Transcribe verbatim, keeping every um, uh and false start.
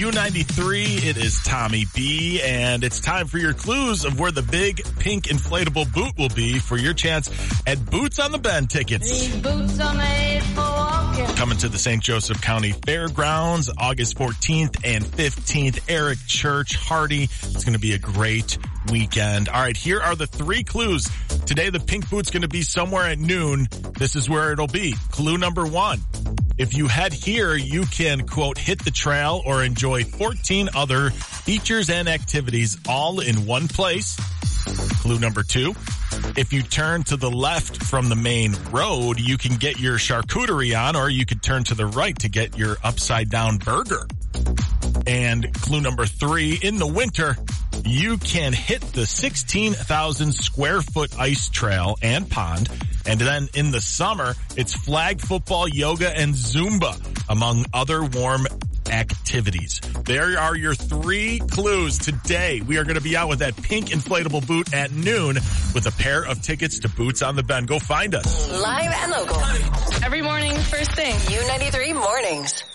U ninety-three. It is Tommy B, and it's time for your clues of where the big pink inflatable boot will be for your chance at Boots on the Bend tickets. These boots are made for walking. Coming to the Saint Joseph County Fairgrounds, August fourteenth and fifteenth. Eric Church, Hardy. It's going to be a great weekend. All right, here are the three clues. Today, the pink boot's going to be somewhere at noon. This is where it'll be. Clue number one. If you head here, you can, quote, hit the trail or enjoy fourteen other features and activities all in one place. Clue number two. If you turn to the left from the main road, you can get your charcuterie on, or you could turn to the right to get your upside down burger. And clue number three, in the winter, you can hit the sixteen thousand square foot ice trail and pond. And then in the summer, it's flag football, yoga, and Zumba, among other warm activities. There are your three clues. Today, we are going to be out with that pink inflatable boot at noon with a pair of tickets to Boots on the Bend. Go find us. Live and local. Every morning, first thing. U ninety-three Mornings.